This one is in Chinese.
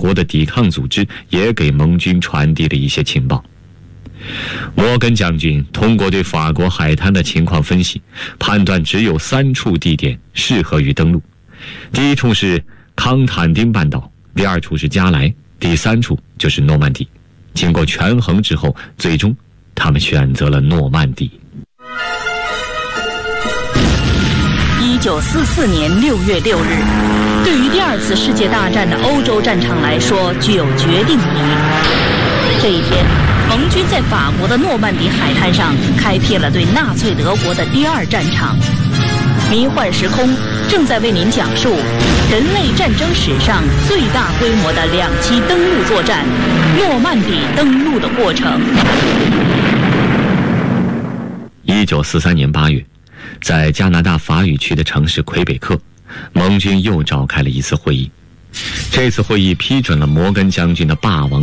国的抵抗组织也给盟军传递了一些情报。摩根将军通过对法国海滩的情况分析，判断只有3处地点适合于登陆。第一处是康坦丁半岛，第2处是加莱，第3处就是诺曼底。经过权衡之后，最终他们选择了诺曼底。 1944年6月6日，对于第2次世界大战的欧洲战场来说具有决定意义。这一天，盟军在法国的诺曼底海滩上开辟了对纳粹德国的第2战场。迷幻时空正在为您讲述人类战争史上最大规模的2期登陆作战——诺曼底登陆的过程。 1943年8月，在加拿大法语区的城市魁北克，盟军又召开了一次会议。这次会议批准了摩根将军的霸王